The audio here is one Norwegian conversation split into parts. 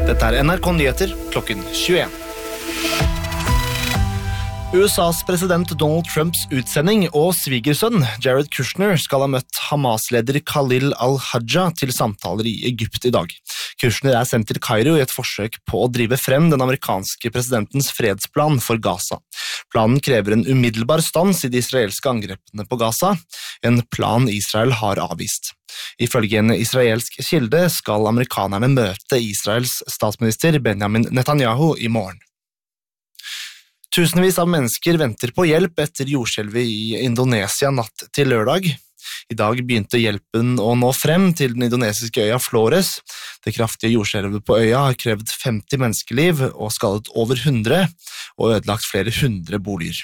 Dette NRK Nyheter klokken 21. USAs president Donald Trumps utsending og svigersønn Jared Kushner skal ha møtt Hamas-leder Khalil al-Hajja til samtaler i Egypt i dag. Kushner sendt til Kairo i et forsøk på å drive frem den amerikanske presidentens fredsplan for Gaza. Planen krever en umiddelbar stans i de israelske angrepene på Gaza, en plan Israel har avvist. Ifølge en israelsk kilde skal amerikanerne møte Israels statsminister Benjamin Netanyahu i morgen. Tusenvis av mennesker venter på hjelp etter jordskjelvet i Indonesia natt til lørdag. I dag begynte hjelpen å nå frem til den indonesiske øya Flores. Det kraftige jordskjelvet på øya har krevd 50 menneskeliv og skadet over 100 og ødelagt flere 100 boliger.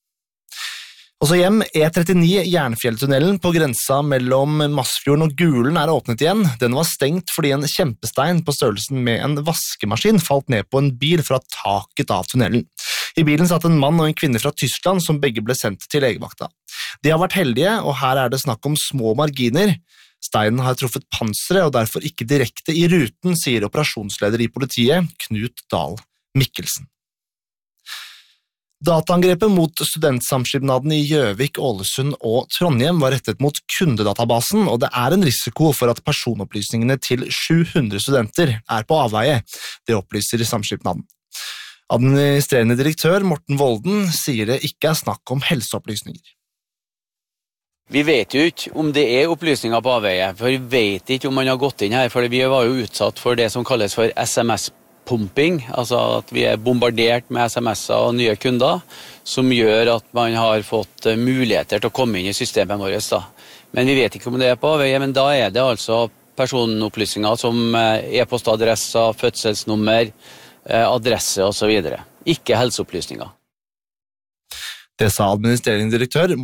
Også hjem, E39 Jernfjelltunnelen på grensa mellom Masfjorden og Gulen åpnet igjen. Den var stengt fordi en kjempestein på størrelsen med en vaskemaskin falt ned på en bil fra taket av tunnelen. I bilen satt en mann og en kvinne fra Tyskland som begge ble sendt til legevakta. De har vært heldige, og her det snakk om små marginer. Steinen har truffet panseret og derfor ikke direkte i ruten, sier operasjonsleder i politiet, Knut Dahl Mikkelsen. Dataangrepet mot studentsamskipnaden i Gjøvik, Ålesund og Trondheim var rettet mot kundedatabasen, og det en risiko for at personopplysningene til 700 studenter på avveie. Det opplyser samskipnaden. Administrerende direktør Morten Volden sier det ikke snakk om helseopplysninger. Vi vet jo ikke om det opplysninger på avveie, for vi vet ikke om man har gått inn her, for vi var jo utsatt for det som kalles for SMS-pumping, altså at vi bombardert med SMS-er og nye kunder, som gjør at man har fått muligheter til å komme inn i systemet vårt. Men vi vet ikke om det på avveie, men da det altså personopplysninger som e-postadresser, fødselsnummer, adresse og så videre. Ikke helseopplysninger. Det sa administrerende direktør